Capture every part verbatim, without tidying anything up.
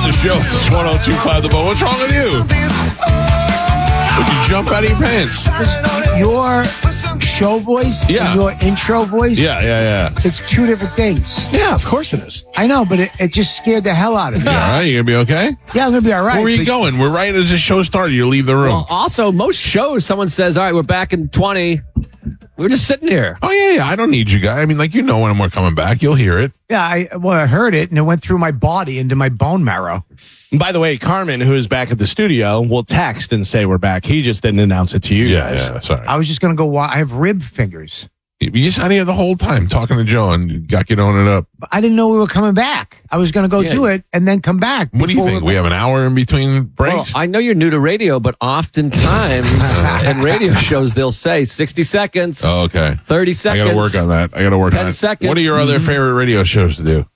the show. It's one oh two point five The Bone. What's wrong with you? Would you jump out of your pants? Your show voice Yeah. and your intro voice, Yeah, yeah, yeah. it's two different things. Yeah, of course it is. I know, but it, it just scared the hell out of me. You all right? You going to be okay? Yeah, I'm going to be all right. Where are you but- going? We're right as the show started. You leave the room. Well, also, most shows, someone says, all right, we're back in twenty. We're just sitting here. Oh, yeah, yeah. I don't need you guys. I mean, like, you know when we're coming back. You'll hear it. Yeah, I, well, I heard it, and it went through my body into my bone marrow. And by the way, Carmen, who is back at the studio, will text and say we're back. He just didn't announce it to you Yeah, guys. yeah. Sorry. I was just going to go, wa- I have rib fingers. You just out here the whole time talking to Joe and got you on it up. But I didn't know we were coming back. I was going to go Yeah. do it and then come back. What do you before think? we- We have an hour in between Well, breaks? I know you're new to radio, but oftentimes in radio shows, they'll say sixty seconds, oh, okay. thirty I seconds. got to work on that. I got to work ten on it. seconds. What are your other favorite radio shows to do?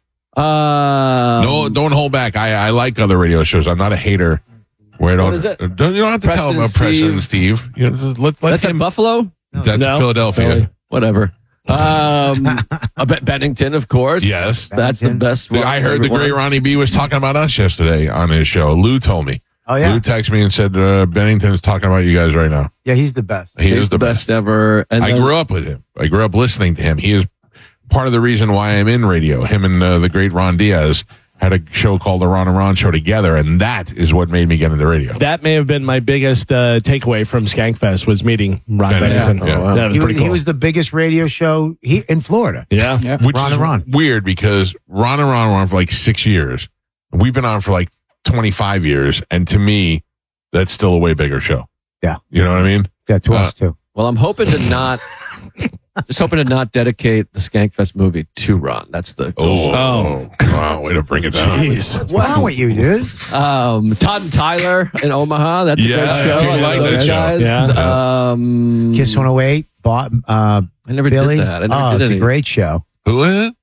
Uh, no, don't hold back. I, I like other radio shows. I'm not a hater. Where I don't, What is it? Don't, you don't have to tell Preston about Preston and Steve. You know, let, let That's him, at Buffalo? That's No. Philadelphia. Philly. Whatever. Um, uh, Ben- Bennington, of course. Yes. That's the Bennington. best one. I heard the Everyone. great Ronnie B was talking about us yesterday on his show. Lou told me. Oh, yeah. Lou texted me and said, uh, Bennington's talking about you guys right now. Yeah, he's the best. He He's is the best, ever. And I then- grew up with him. I grew up listening to him. He is part of the reason why I'm in radio. Him and uh, the great Ron Diaz had a show called the Ron and Ron Show together, and that is what made me get into radio. That may have been my biggest uh, takeaway from Skankfest was meeting Ron Yeah, Bennington. yeah. Oh, wow. That was He, pretty was- cool. he was the biggest radio show he, in Florida. yeah. Which Ron is and Ron. weird because Ron and Ron were on for like six years. We've been on for like twenty-five years, and to me, that's still a way bigger show. Yeah. You know what I mean? Yeah, to Uh, us, too. Well, I'm hoping to not, just hoping to not dedicate the Skankfest movie to Ron. That's the goal. Oh, wow, way to bring it down. Jeez. What's wrong with you, dude? Um, Todd and Tyler in Omaha. That's Yeah, a great show. people I like love that those show. guys. Yeah. Um, Kiss one oh eight, bought, uh, I never Billy. did that. I never oh, did it's any. a great show. Who is it?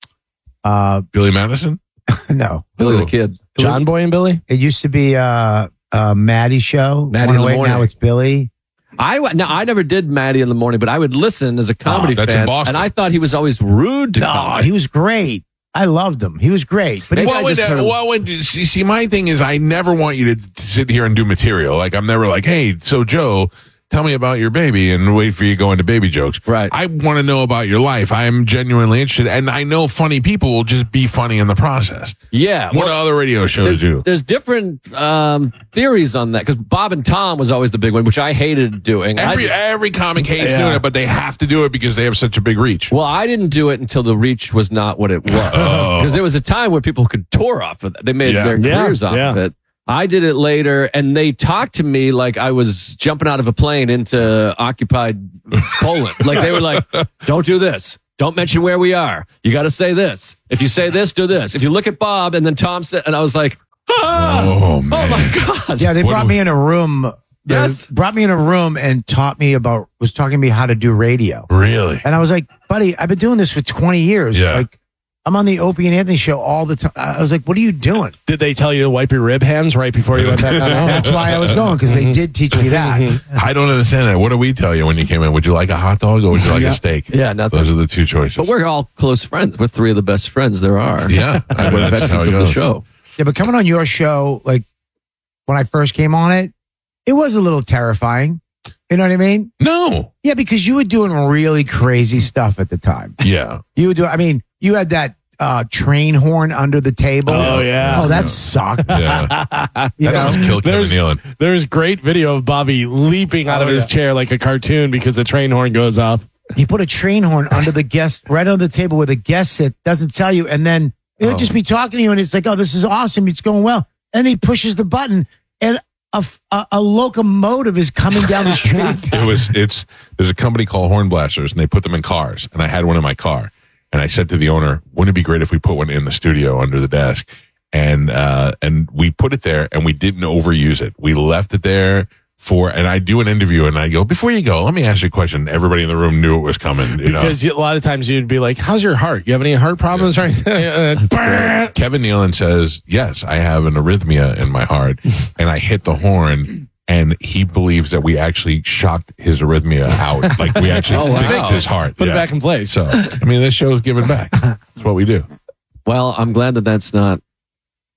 Uh, Billy Madison? no, Billy Who? the Kid. John Boy and Billy? it used to be uh, uh, Maddie's show. Maddie in the one oh eight, morning. Now it's Billy. I wa- no, I never did Maddie in the morning, but I would listen as a comedy that's in fan, Boston. and I thought he was always rude to No, comedy. he was great. I loved him. He was great. But he, Maybe Well, I when, just uh, sort of- well, when, see, see, my thing is, I never want you to, to sit here and do material. Like, I'm never like, hey, so Joe, tell me about your baby, and wait for you to go into baby jokes. Right. I want to know about your life. I am genuinely interested, and I know funny people will just be funny in the process. Yeah. What do well, other radio shows there's, do? there's different um, theories on that because Bob and Tom was always the big one, which I hated doing. Every I, every comic hates Yeah. doing it, but they have to do it because they have such a big reach. well, I didn't do it until the reach was not what it was. Oh. Because there was a time where people could tour off of that. They made Yeah. their Yeah, careers off yeah. of it. I did it later, and they talked to me like I was jumping out of a plane into occupied Poland. Like they were like, "Don't do this. Don't mention where we are. You got to say this. If you say this, do this. If you look at Bob," and then Tom said, and I was like, "Ah, Oh, man. oh my god!" yeah, they What brought do- me in a room. They Yes. brought me in a room and taught me about, was talking to me how to do radio. Really? And I was like, buddy, I've been doing this for twenty years. Yeah. Like, I'm on the Opie and Anthony show all the time. I was like, what are you doing? Did they tell you to wipe your rib hands right before you went back on air? That's why I was going, because they did teach me that. I don't understand that. What did we tell you when you came in? Would you like a hot dog or would you like Yeah. a steak? Yeah, nothing. Those are the two choices. But we're all close friends. We're three of the best friends there are. yeah, I We're mean, that's how veterans it of the goes. show. Yeah, but coming on your show, like when I first came on it, it was a little terrifying. You know what I mean? No. Yeah, because you were doing really crazy stuff at the time. Yeah. You were doing, I mean, you had that uh, train horn under the table. Oh, yeah. Oh, that sucked. Yeah. You That know? almost killed Kevin There's- Nealon. There's great video of Bobby leaping out of Oh, his yeah. chair like a cartoon because the train horn goes off. He put a train horn under the guest, right under the table where the guest sit, doesn't tell you, and then he'll Oh. just be talking to you, and it's like, oh, this is awesome, it's going well. And he pushes the button, and a, a, a locomotive is coming down the street. It was, it's, there's a company called Horn Blasters and they put them in cars. And I had one in my car. And I said to the owner, wouldn't it be great if we put one in the studio under the desk? And, uh, and we put it there and we didn't overuse it. We left it there for, and I do an interview and I go, before you go, let me ask you a question. Everybody in the room knew it was coming. You know? Because you- a lot of times you'd be like, how's your heart? You have any heart problems or anything? Kevin Nealon says, yes, I have an arrhythmia in my heart. And I hit the horn. And he believes that we actually shocked his arrhythmia out. Like we actually Oh, wow. fixed his heart. Put Yeah. it back in place. So, I mean, this show is giving back. That's what we do. Well, I'm glad that that's not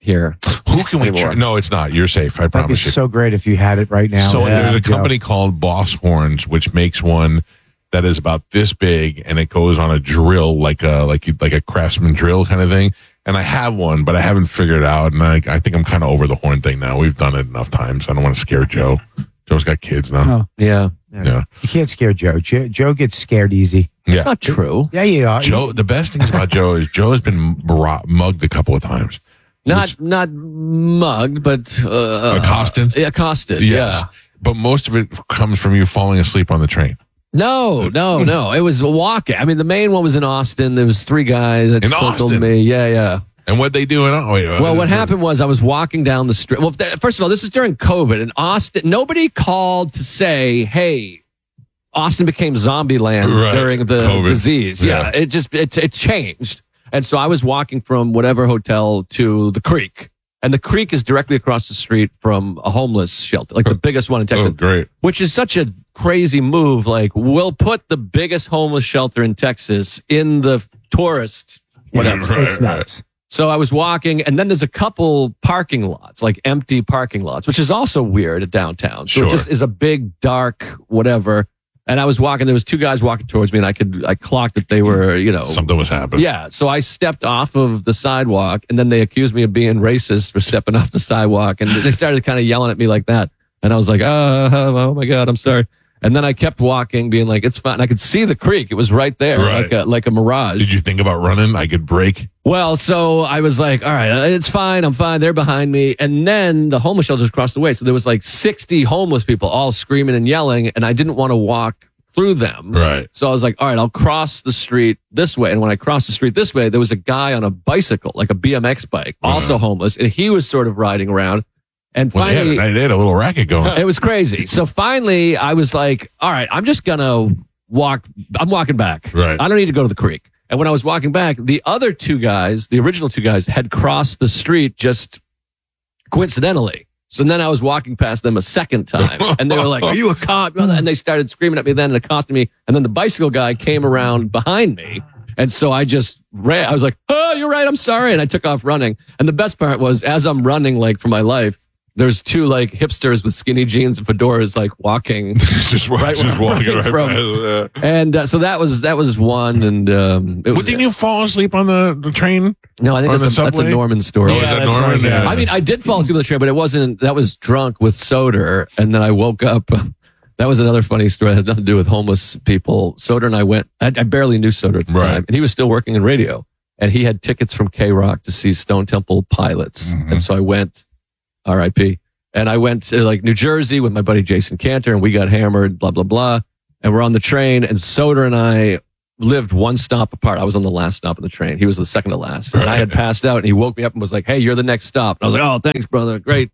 here. Who can we? Anymore. Try? No, it's not. You're safe. I That'd be promise you. so great if you had it right now. So Yeah. there's a Joe. company called Boss Horns, which makes one that is about this big, and it goes on a drill, like a like you- like a Craftsman drill kind of thing. And I have one, but I haven't figured it out. And I, I think I'm kind of over the horn thing now. We've done it enough times. I don't want to scare Joe. Joe's got kids now. Yeah. Yeah, You can't scare Joe. Joe. Joe gets scared easy. yeah. It's not true. Yeah, you are. Joe. The best things about Joe is Joe has been mur- mugged a couple of times. Not not mugged, but uh, Accosted? Uh, accosted. Yes, Yeah. but most of it comes from you falling asleep on the train. No, no, no. It was walking. I mean, the main one was in Austin. There was three guys that In circled Austin? me. Yeah, yeah. And what they do in oh, wait, Well, what happened was I was walking down the street. Well, th- first of all, this is during COVID in Austin. Nobody called to say, "Hey, Austin became zombie land Right. during the COVID. disease." Yeah, Yeah. it just it it changed. And so I was walking from whatever hotel to the creek. And the creek is directly across the street from a homeless shelter, like the biggest one in Texas. Oh, great. Which is such a crazy move. Like, we'll put the biggest homeless shelter in Texas in the tourist. Yeah, it's, Right, it's nuts. So I was walking, and then there's a couple parking lots, like empty parking lots, which is also weird at downtown. So Sure. it just is a big, dark, whatever. And I was walking, there was two guys walking towards me, and I could, I clocked that they were, you know, Something was happening. yeah. So I stepped off of the sidewalk, and then they accused me of being racist for stepping off the sidewalk. And they started kind of yelling at me like that. And I was like, oh, oh my God, I'm sorry. And then I kept walking, being like, it's fine. I could see the creek. It was right there, Right. like a, like a mirage. Did you think about running? I could break. Well, so I was like, all right, it's fine. I'm fine. They're behind me. And then the homeless shelters across the way. So there was like sixty homeless people all screaming and yelling. And I didn't want to walk through them. Right. So I was like, all right, I'll cross the street this way. And when I crossed the street this way, there was a guy on a bicycle, like a B M X bike, also homeless. And he was sort of riding around. And Well, they, finally, had, a- they had a little racket going. it was crazy. So finally, I was like, all right, I'm just going to walk. I'm walking back. Right. I don't need to go to the creek. And when I was walking back, the other two guys, the original two guys, had crossed the street just coincidentally. So then I was walking past them a second time, and they were like, "Are you a cop?" And they started screaming at me then and accosting me. And then the bicycle guy came around behind me. And so I just ran. I was like, "Oh, you're right. I'm sorry." And I took off running. And the best part was, as I'm running, like for my life, there's two like hipsters with skinny jeans and fedoras, like walking. just Right just walking right right from- past, uh, And uh, so that was that was one. And um, it Well, was, didn't you fall asleep on the, the train? no, I think on that's the a, that's a subway? Norman story. Oh, is Yeah, that that's Norman? right, yeah. I mean, I did fall asleep on the train, but it wasn't. That was drunk with soda, and then I woke up. That was another funny story. It had nothing to do with homeless people. Soda and I went. I, I barely knew Soda at the Right. time, and he was still working in radio, and he had tickets from K Rock to see Stone Temple Pilots, Mhm. and so I went. R I P And I went to like New Jersey with my buddy Jason Cantor, and we got hammered. Blah blah blah. And we're on the train, and Soda and I lived one stop apart. I was on the last stop of the train. He was the second to last. And I had passed out, and he woke me up and was like, "Hey, you're the next stop." And I was like, "Oh, thanks, brother. Great."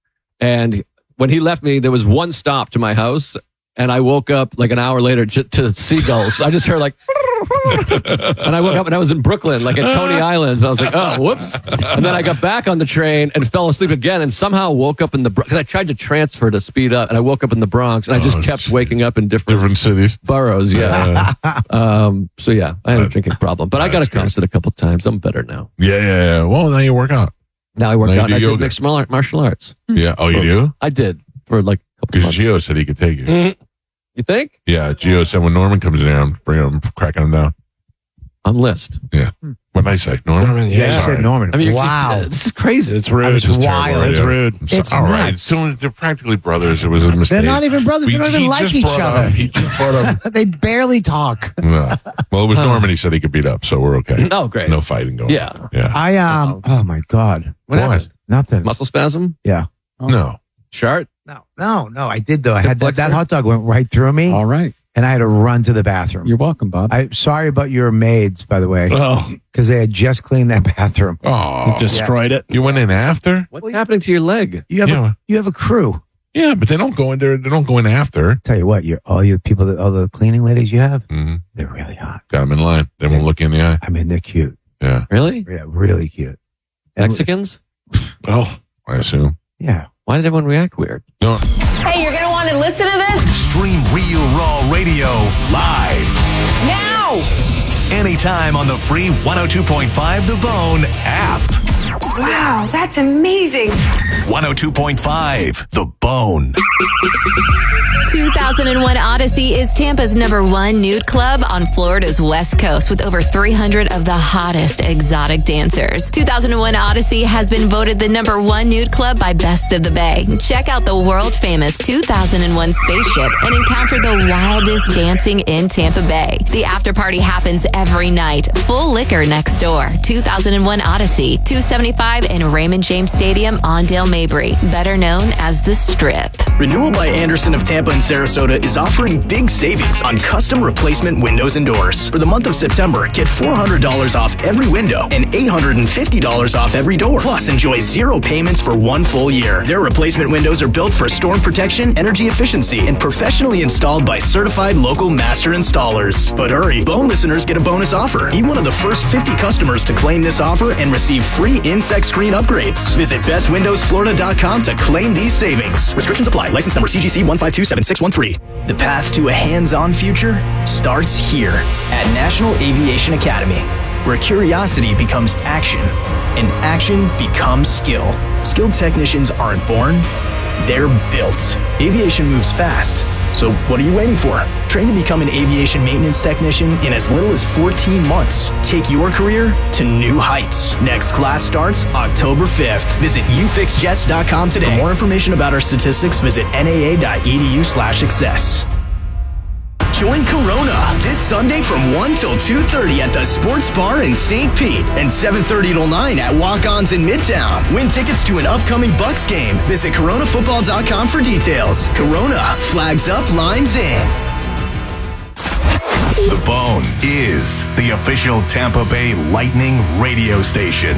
And when he left me, there was one stop to my house, and I woke up like an hour later j- to seagulls. I just heard like, and I woke up and I was in Brooklyn, like at Coney Islands. I was like, "Oh, whoops!" And then I got back on the train and fell asleep again, and somehow woke up in the because I tried to transfer to speed up, and I woke up in the Bronx, and I just Oh, kept shit. waking up in different, Different cities. boroughs. Yeah. um. So yeah, I had a drinking problem, but I got That's great. accosted a couple times. I'm better now. Yeah, yeah, yeah. Well, now you work out. Now I work Now you out. do And I did yoga. mixed mar- martial arts. Yeah. Oh, you do? I did for like a couple Because months. Gio said he could take you. You think? Yeah, Gio said when Norman comes in here, I'm bringing him, cracking him down. On list. Yeah. What did I say? Norman? Norman, Yeah, you Sorry. said Norman. I mean, you're- wow. this is crazy. It's rude. It's It's just wild. terrible. It's Yeah. rude. I'm so- It's all right. nuts. So they're practically brothers. It was a mistake. They're not even brothers. They We- don't he even like just each brought other. Up, he just brought up. They barely talk. No. Well, it was Norman. He said he could beat up, so we're okay. Oh, great. No fighting going Yeah. on. Yeah. I um. Oh my god. What happened? Nothing. Muscle spasm? Yeah. No. Shart? No. No. No. I did though. I had that, that flexor? hot dog went right through me, All right. and I had to run to the bathroom. You're welcome, Bob. I'm sorry about your maids, by the way, Oh, because they had just cleaned that bathroom. Oh. destroyed it. You went in after? What's happening to your leg? You have Yeah. a, you have a crew. Yeah, but they don't go in there. They don't go in after. Tell you what, you all your people, that all the cleaning ladies you have, Mm-hmm. they're really hot. Got them in line. They won't look you in the eye. I mean, they're cute. Yeah, Really? Yeah, really cute. And- Mexicans? Oh, I assume. Yeah. Why did everyone react weird? No. Hey, you're going to want to listen to this Stream Real Raw Radio live now. anytime on the free one oh two point five The Bone app. Wow, that's amazing. one oh two point five The Bone. two thousand one Odyssey is Tampa's number one nude club on Florida's West Coast with over three hundred of the hottest exotic dancers. two thousand one Odyssey has been voted the number one nude club by Best of the Bay. Check out the world-famous two thousand one spaceship and encounter the wildest dancing in Tampa Bay. The after party happens every night. Full liquor next door. two thousand one Odyssey, two seventy-five in Raymond James Stadium on Dale Mabry, better known as The Strip. Renewal by Anderson of Tampa and Sarasota is offering big savings on custom replacement windows and doors. For the month of September, get four hundred dollars off every window and eight hundred fifty dollars off every door. Plus, enjoy zero payments for one full year. Their replacement windows are built for storm protection, energy efficiency, and professionally installed by certified local master installers. But hurry, Bone listeners get a bonus offer. Be one of the first fifty customers to claim this offer and receive free insect screen upgrades. Visit best windows florida dot com to claim these savings. Restrictions apply. License number C G C one five two seven six one three. The path to a hands-on future starts here at National Aviation Academy, where curiosity becomes action and action becomes skill. Skilled technicians aren't born, they're built. Aviation moves fast, so what are you waiting for? Train to become an aviation maintenance technician in as little as fourteen months. Take your career to new heights. Next class starts October fifth. Visit u fix jets dot com today. For more information about our statistics, visit n a a dot e d u slash success. Join Corona this Sunday from one till two thirty at the Sports Bar in Saint Pete and seven thirty till nine at Walk-Ons in Midtown. Win tickets to an upcoming Bucks game. Visit corona football dot com for details. Corona, flags up, lines in. The Bone is the official Tampa Bay Lightning radio station.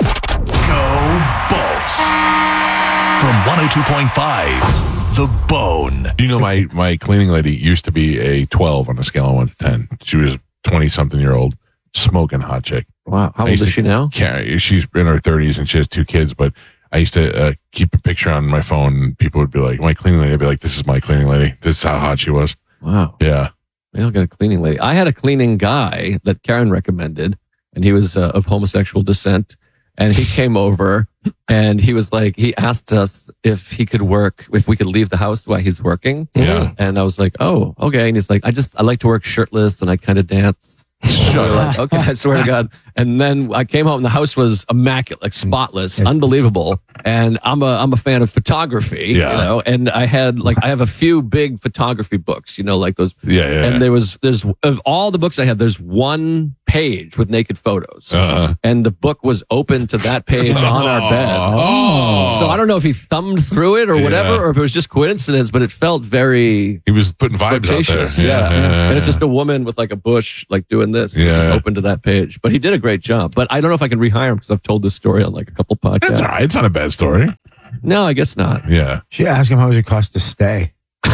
Go Bolts. From one oh two point five The Bone. You know, my, my cleaning lady used to be a twelve on a scale of one to ten. She was twenty-something year old, smoking hot chick. Wow. How I old used is to she now? Carry, she's in her thirties and she has two kids, but I used to uh, keep a picture on my phone and people would be like, my cleaning lady, I'd be like, this is my cleaning lady. This is how hot she was. Wow. Yeah. We don't got a cleaning lady. I had a cleaning guy that Karen recommended, and he was uh, of homosexual descent. And he came over and he was like, he asked us if he could work, if we could leave the house while he's working. Yeah. And I was like, oh, okay. And he's like, I just, I like to work shirtless and I kind of dance. Shut like, okay, I swear to God. And then I came home and the house was immaculate, like spotless, unbelievable. And I'm a, I'm a fan of photography, Yeah. you know, and I had like, I have a few big photography books, you know, like those. Yeah, yeah, And yeah. there was, there's, of all the books I have, there's one page with naked photos. Uh-huh. And the book was open to that page on our bed. Oh. So I don't know if he thumbed through it or whatever, Yeah. or if it was just coincidence, but it felt very He was putting vibes flirtatious. out there. Yeah. And it's just a woman with like a bush, like doing this. It's Yeah. just open to that page. But he did a great job. But I don't know if I can rehire him because I've told this story on like a couple podcasts. That's all right. It's not a bad story. No, I guess not. Yeah. Should ask him how much it costs to stay.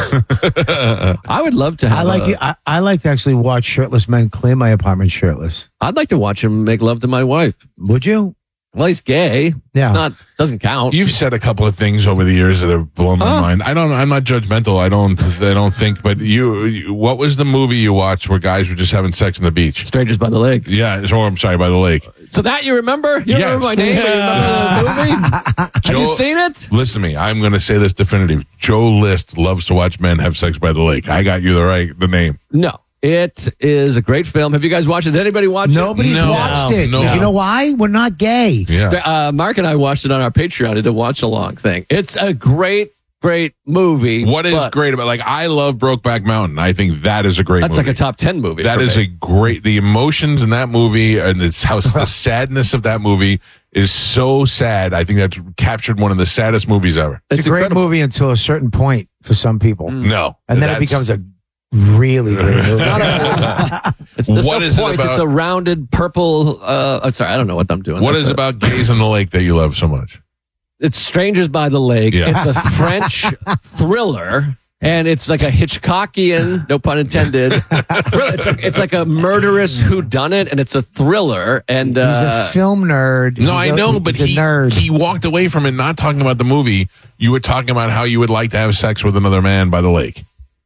I would love to have. I like a- it. I, I like to actually watch shirtless men clean my apartment shirtless. I'd like to watch him make love to my wife. Would you? Well, he's gay. Yeah. It's not doesn't count. You've said a couple of things over the years that have blown my Huh? mind. I don't. I'm not judgmental. I don't. I don't think. But you, you. What was the movie you watched where guys were just having sex on the beach? Strangers by the Lake. Yeah. So I'm sorry, by the lake. So that you remember? You Yes. remember my name? but You remember the movie? Have you Joe- seen it? Listen to me. I'm going to say this definitive. Joe List loves to watch men have sex by the lake. I got you the right the name. No. It is a great film. Have you guys watched it? Did anybody watch Nobody's No. watched it. No. You know why? We're not gay. Yeah. it? Uh, Mark and I watched it on our Patreon. Did a watch along thing. It's a great, great movie. What is but great about like I love Brokeback Mountain. I think that is a great. That's movie. like a top ten movie. That for is me. a great. The emotions in that movie and it's how the sadness of that movie is so sad. I think that's captured one of the saddest movies ever. It's, It's a great incredible. movie until a certain point for some people. No, And then it that's- becomes a really great movie. It's, there's What no is it point. about- It's a rounded purple. Uh, oh, sorry, I don't know what I'm doing. What That's is a- about gays in the lake that you love so much? It's Strangers by the Lake. Yeah. It's a French thriller. And it's like a Hitchcockian, no pun intended. thriller. It's like, it's like a murderous whodunit, and it's a thriller. And uh, He's a film nerd. No, He's I a- know, but he's he a nerd. he walked away from it not talking about the movie. You were talking about how you would like to have sex with another man by the lake.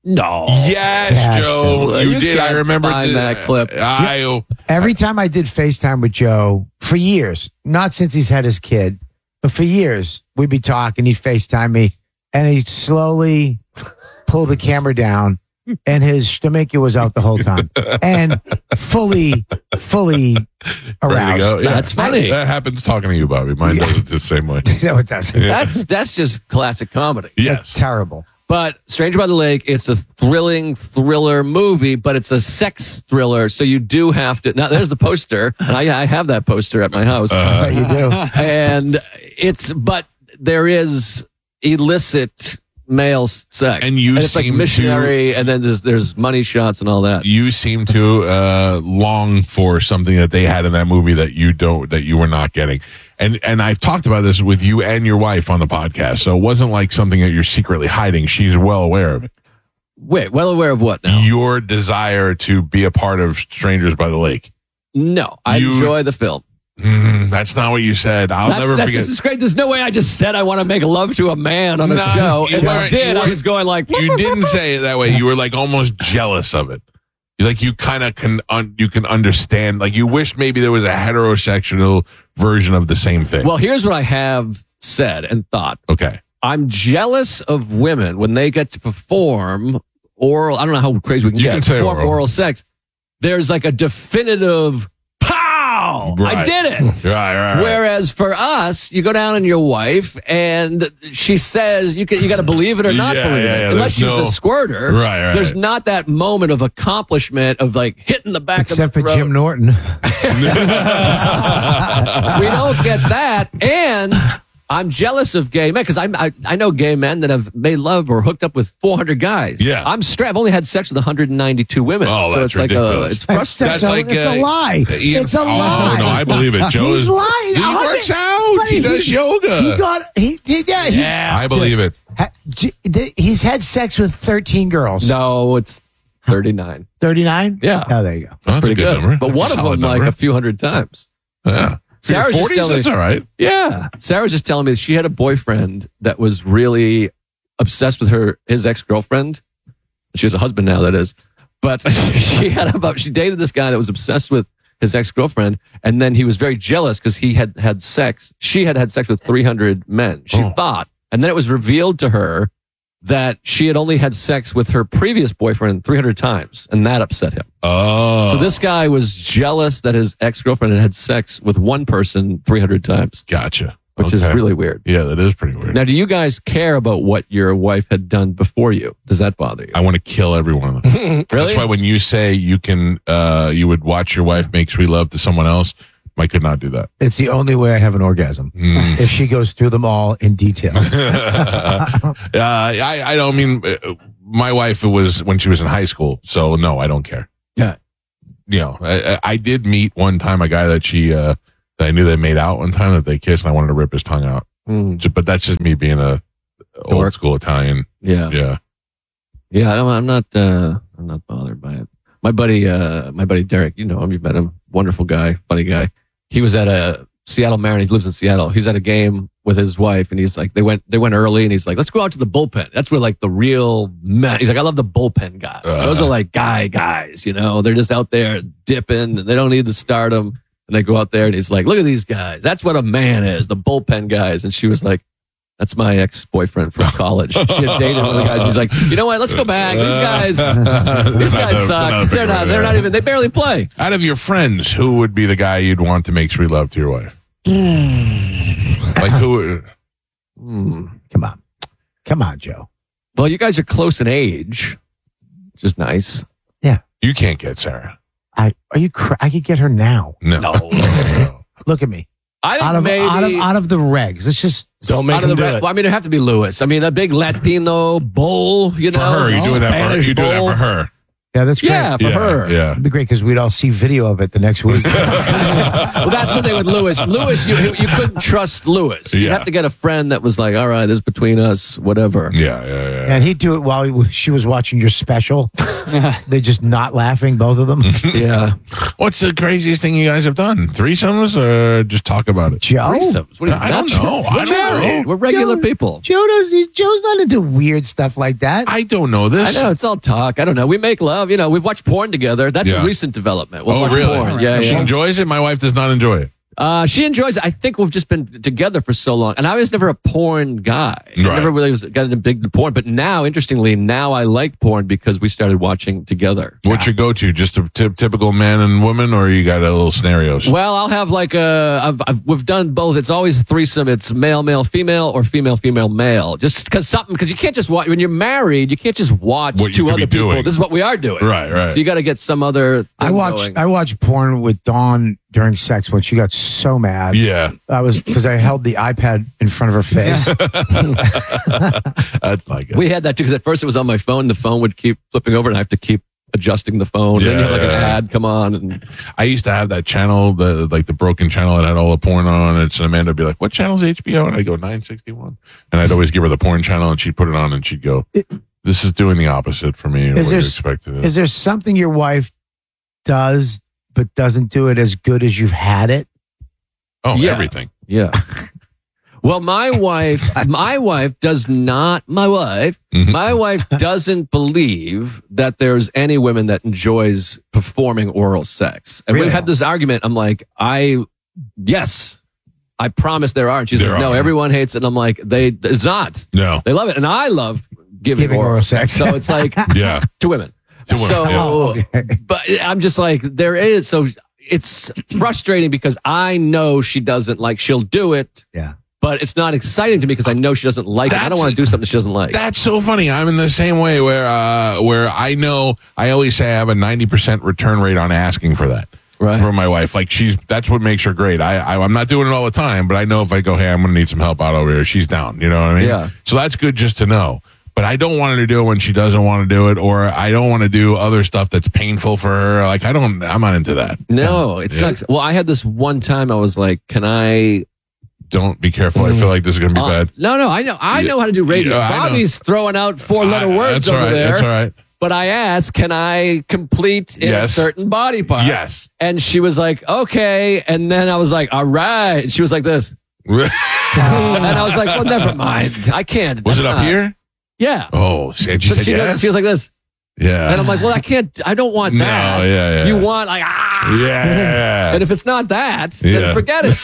No. Yes, Yes. Joe, Well, you, you did. I can't remember find the- that clip. I, Every time I did FaceTime with Joe for years, not since he's had his kid, but for years, we'd be talking. He'd FaceTime me, and he'd slowly pull the camera down, and his stomach was out the whole time, and fully, fully ready to aroused. go. Yeah. That's funny. That happens talking to you, Bobby. Mine Yeah. does it the same way. No, it doesn't. That's that's just classic comedy. Yes. It's terrible. But Stranger by the Lake, it's a thrilling thriller movie, but it's a sex thriller. So you do have to. Now, there's the poster. And I, I have that poster at my house. But you do. And it's, but there is illicit male sex. And you it's like seem missionary, and then there's, there's money shots and all that. You seem to uh, long for something that they had in that movie that you don't, that you were not getting. And and I've talked about this with you and your wife on the podcast, so it wasn't like something that you're secretly hiding. She's well aware of it. Wait, well aware of what now? Your desire to be a part of Strangers by the Lake. No, I You- enjoy the film. Mm, that's not what you said. I'll That's, never that, forget. This is great. There's no way I just said I want to make love to a man on a No, show. you If I weren't- did, you I weren't- was going like, You didn't say it that way. You were like almost jealous of it. Like you kind of can un, you can understand. Like you wish maybe there was a heterosexual version of the same thing. well, here's what I have said and thought. Okay. I'm jealous of women when they get to perform oral. I don't know how crazy we can You get. can say perform oral. oral sex. There's like a definitive pow. I Right. did it. Right, right, right. Whereas for us, you go down on your wife and she says you can, you got to believe it or not Yeah, believe yeah, it. yeah, Unless she's there's no- a squirter, Right, right. There's not that moment of accomplishment of like hitting the back Except of for the throat. Jim Norton. We don't get that, and I'm jealous of gay men because I I know gay men that have made love or hooked up with four hundred guys. Yeah. I'm straight. I've only had sex with one hundred ninety-two women. Oh, so that's it's like a ridiculous. it's That's, frustrating. that's That's a, like, it's uh, a lie. Ian- It's a oh, lie. no, I believe it. Joe He's is- lying. He A hundred- works out. Buddy, He does yoga. He got he, he yeah, he's, Yeah. I believe it. ha- j- th- he's had sex with thirteen girls. No, it's thirty-nine. thirty-nine? Yeah. Oh, there you go. That's Pretty a good, good. number. But That's one a of solid them like number. a few hundred times. Yeah. Sarah's just forties, telling that's me- all right. Yeah. Sarah was just telling me that she had a boyfriend that was really obsessed with her, his ex-girlfriend. She has a husband now, that is. But she had about, she dated this guy that was obsessed with his ex-girlfriend. And then he was very jealous because he had had sex. She had had sex with three hundred men, she Oh. thought. And then it was revealed to her that she had only had sex with her previous boyfriend three hundred times. And that upset him. Oh. So this guy was jealous that his ex-girlfriend had had sex with one person three hundred times, Gotcha. which is Okay. really weird. Yeah, that is pretty weird. Now, do you guys care about what your wife had done before you? Does that bother you? I want to kill every one of them. Really? That's why when you say you can, uh, you would watch your wife make sweet love to someone else, I could not do that. It's the only way I have an orgasm. Mm. If she goes through them all in detail. uh, I, I don't mean, uh, my wife was when she was in high school, so no, I don't care. Yeah. You know, I, I I did meet one time a guy that she, uh, that I knew they made out one time that they kissed, and I wanted to rip his tongue out. Mm, Ju- But that's just me being a old Dork. school Italian. yeah. Yeah. Yeah. I don't, I'm not, uh, I'm not bothered by it. My buddy, uh, my buddy Derek, you know him, you've met him. Wonderful guy, funny guy. He was at a Seattle Mariners. He lives in Seattle. He's at a game with his wife, and he's like, they went, they went early, and he's like, let's go out to the bullpen. That's where like the real men. He's like, I love the bullpen guys. Uh. Those are like guy guys, you know. They're just out there dipping. And they don't need the stardom, and they go out there, and he's like, look at these guys. That's what a man is, the bullpen guys. And she was like, that's my ex-boyfriend from college. She had dated one of the guys. He's like, you know what? Let's go back. These guys, these guys suck. They're not. They're not even. They barely play. Out of your friends, who would be the guy you'd want to make sweet love to your wife? Like who? Hmm. Come on. Come on, Joe. Well, you guys are close in age, which is nice. You can't get Sarah. I are you cra- I could get her now. No. No. Look at me. I think Out of, maybe out of out of the regs. Let's just Don't make out of him the. do Re- it. well, I mean, it'd have to be Lewis. I mean, a big Latino bull. You For know, her, you doing that for her. Spanish You do that bull. for her. yeah, that's great. Yeah, for yeah, her. Yeah. It'd be great because we'd all see video of it the next week. Well, that's the thing with Lewis. Lewis, you you couldn't trust Lewis. You Yeah. have to get a friend that was like, all right, this is between us, whatever. Yeah, yeah, yeah. And he'd do it while he was, she was watching your special. They're just not laughing, both of them. Yeah. What's the craziest thing you guys have done? Threesomes or just talk about it? Joe? Threesomes. What are you, I don't nuts? know. I We're don't married. know. We're regular Joe- people. Joe does. He's, Joe's not into weird stuff like that. I don't know this. I know it's all talk. I don't know. We make love. You know, we watch porn together. That's Yeah. a recent development. We'll Oh, watch really? porn. Yeah, She yeah. enjoys it. My wife does not enjoy it. Uh, she enjoys it. I think we've just been together for so long, and I was never a porn guy. I Right. never really was got into big into porn. But now, interestingly, now I like porn because we started watching together. What's your go-to? Just a t- typical man and woman, or you got a little scenarios? Well, I'll have like a. I've, I've, we've done both. It's always a threesome. It's male, male, female, or female, female, male. Just because something. Because you can't just watch when you're married. You can't just watch What you two could other be people. doing. This is what we are doing. Right, right. So you got to get some other. Thing I watched. going. I watched porn with Dawn during sex when she got so mad. Yeah, I was because I held the iPad in front of her face. that's not good. We had that too because at first it was on my phone. The phone would keep flipping over, and I have to keep adjusting the phone. then you have like an Yeah. ad come on, and I used to have that channel, the like the broken channel that had all the porn on it. And Amanda would be like, "What channel's H B O?" And I go nine sixty-one, and I'd always give her the porn channel, and she'd put it on, and she'd go, "This is doing the opposite for me." Of Is what there you s- expected? Is there something your wife does but doesn't do it as good as you've had it? oh, Yeah. everything. yeah. Well, my wife, my wife does not. My wife, Mhm. my wife doesn't believe that there's any women that enjoys performing oral sex. And Really? we had this argument. I'm like, I, yes, I promise there are. And she's There like, no, are. everyone hates it. And I'm like, they, it's not. No. They love it, and I love giving, Giving oral sex. So it's like Yeah. to women. To women, So, yeah. Oh, okay. but I'm just like, there is. So it's frustrating because I know she doesn't like. She'll do it. Yeah. But it's not exciting to me because I know she doesn't like it. I don't That's- want to do something she doesn't like. That's so funny. I'm in the same way where uh, where I know I always say I have a ninety percent return rate on asking for that. Right. For my wife. Like she's that's what makes her great. I, I I'm not doing it all the time, but I know if I go, hey, I'm gonna need some help out over here, she's down. You know what I mean? Yeah. So that's good just to know. But I don't want her to do it when she doesn't want to do it, or I don't want to do other stuff that's painful for her. Like I don't I'm not into that. No, it Yeah. sucks. Well, I had this one time I was like, can I Don't be careful. I feel like this is gonna be uh, bad. No, no, I know I know how to do radio. Yeah, I know. Bobby's throwing out four letter I- words that's all over right. there. That's all right. But I asked, can I complete in Yes. a certain body part? Yes. And she was like, okay. And then I was like, all right. And she was like this. and I was like, well, never mind. I can't. Was That's it up not- here? Yeah. Oh, and she So said she, yes. she was like this. Yeah. And I'm like, well, I can't, I don't want No, that. yeah, yeah. You want like, ah. Yeah. And if it's not that, Yeah. then forget it.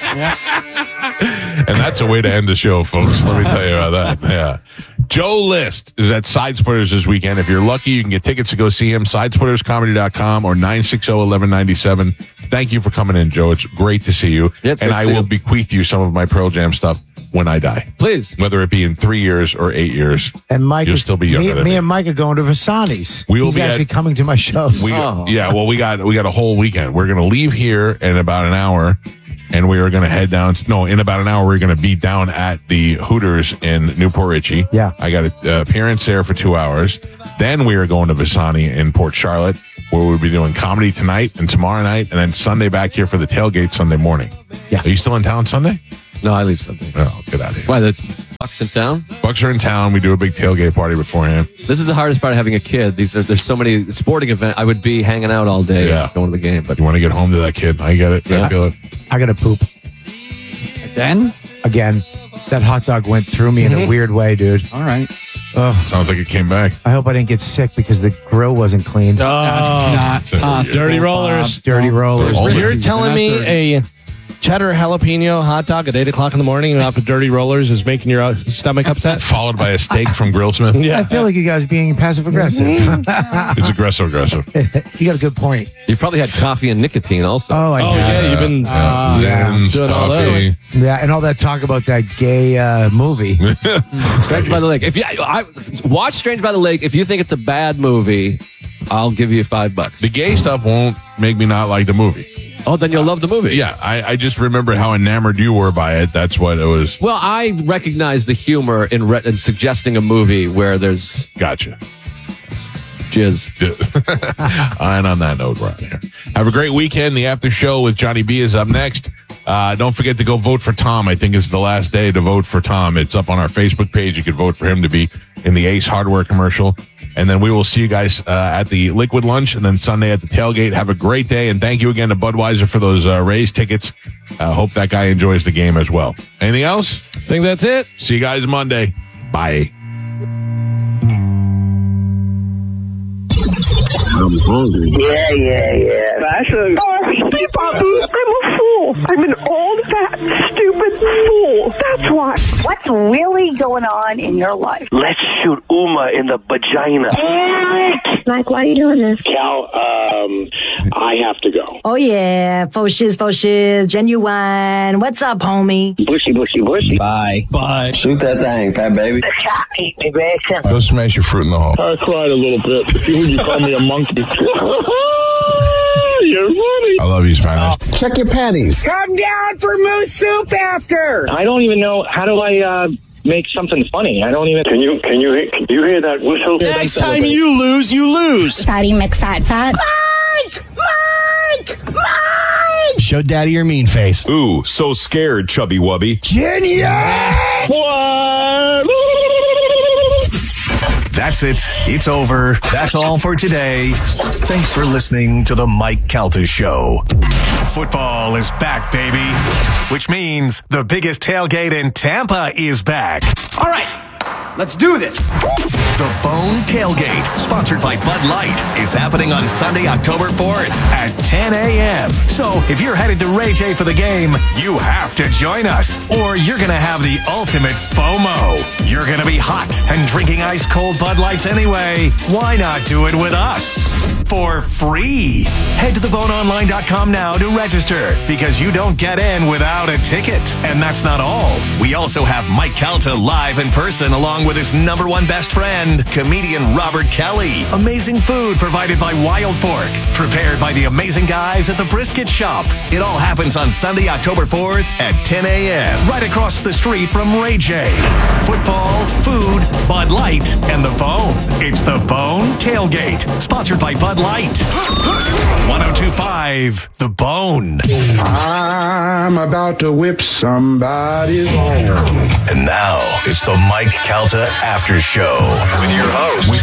And that's a way to end the show, folks. Let me tell you about that. Yeah. Joe List is at Side Splitters this weekend. If you're lucky, you can get tickets to go see him. side splitters comedy dot com or nine six zero, one one nine seven. Thank you for coming in, Joe. It's great to see you. Yeah, it's and great to I see will you. bequeath you some of my Pearl Jam stuff when I die. Please. Whether it be in three years or eight years. And Mike, You'll is- still be younger me, than me me. and Mike are going to Vasani's. We will He's be at- actually coming to my shows. We, Oh. Yeah, well, we got we got a whole weekend. We're going to leave here in about an hour, and we are going to head down. To, no, in about an hour, we're going to be down at the Hooters in Newport Richey. Yeah. I got an uh, appearance there for two hours. Then we are going to Visani in Port Charlotte, where we'll be doing comedy tonight and tomorrow night, and then Sunday back here for the tailgate Sunday morning. Yeah. Are you still in town Sunday? No, I leave something. Oh, get out of here. Why, the Bucks in town? Bucks are in town. We do a big tailgate party beforehand. This is the hardest part of having a kid. These are, there's so many sporting events. I would be hanging out all day Yeah. going to the game. But You want to get home to that kid. I get it. I Yeah. feel it. I got to poop Then? again. That hot dog went through me in a weird way, dude. All right. Sounds like it came back. I hope I didn't get sick because the grill wasn't clean. That's not so possible, Dirty Bob. rollers. Dirty rollers. All You're the- telling me They're not a cheddar jalapeno hot dog at eight o'clock in the morning off of Dirty Rollers is making your uh, stomach upset? Followed by a steak from Grillsmith. Yeah. I feel like you guys being passive aggressive. It's aggressive, aggressive. You got a good point. you probably had coffee and nicotine also. Oh, I Oh, know. yeah. You've been. Uh, Zens, doing all coffee. Yeah, and all that talk about that gay uh, movie. Strange by the Lake. If you I, watch Strange by the Lake, if you think it's a bad movie, I'll give you five bucks. The gay stuff won't make me not like the movie. Oh, then you'll love the movie. Yeah, I, I just remember how enamored you were by it. That's what it was. Well, I recognize the humor in, re- in suggesting a movie where there's Gotcha. jizz. And on that note, we're out of here. Have a great weekend. The after show with Johnny B is up next. Uh, don't forget to go vote for Tom. I think it's the last day to vote for Tom. It's up on our Facebook page. You can vote for him to be in the Ace Hardware commercial. And then we will see you guys uh, at the Liquid Lunch and then Sunday at the tailgate. Have a great day. And thank you again to Budweiser for those uh, Rays tickets. Uh, hope that guy enjoys the game as well. Anything else? I think that's it. See you guys Monday. Bye. I'm hungry. Yeah, yeah, yeah. Actually, oh, Steve Babu, I'm a fool. I'm an old, fat, stupid fool. That's why. What's really going on in your life? Let's shoot Uma in the vagina. Mike, why are you doing this? Cal, um, I have to go. Oh, yeah. Faux shiz, faux shiz, genuine. What's up, homie? Bushy, bushy, bushy. Bye. Bye. Shoot that thing, fat baby. Go smash your fruit in the hole. I cried a little bit. You call me a monkey. You're funny. I love you, Spanish. Check your panties. Come down for moose soup after. I don't even know, how do I, uh, make something funny? I don't even. Can you, can you, can you hear that whistle? Next time you lose, you lose. Fatty McFat Fat. Mike! Mike! Mike! Show daddy your mean face. Ooh, so scared, chubby wubby. Genius! That's it. It's over. That's all for today. Thanks for listening to the Mike Calta Show. Football is back, baby. Which means the biggest tailgate in Tampa is back. All right, let's do this. The Bone Tailgate, sponsored by Bud Light, is happening on Sunday, October fourth at ten a.m. So if you're headed to Ray J for the game, you have to join us, or you're going to have the ultimate FOMO. You're going to be hot and drinking ice cold Bud Lights anyway. Why not do it with us? For free. Head to the bone online dot com now to register, because you don't get in without a ticket. And that's not all. We also have Mike Calta live in person, along with his number one best friend, comedian Robert Kelly. Amazing food provided by Wild Fork, prepared by the amazing guys at the Brisket Shop. It all happens on Sunday, October fourth at ten a.m. right across the street from Ray J. Football, food, Bud Light, and the Bone. It's the Bone Tailgate, sponsored by Bud Light. one oh two point five, The Bone. I'm about to whip somebody's bone. And now it's the Mike Calta After Show. With your host,